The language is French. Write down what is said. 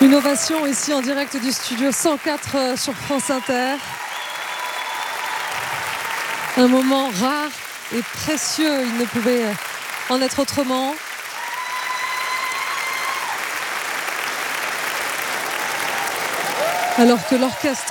Une ovation ici en direct du studio 104 sur France Inter. Un moment rare et précieux, il ne pouvait en être autrement. Alors que l'orchestre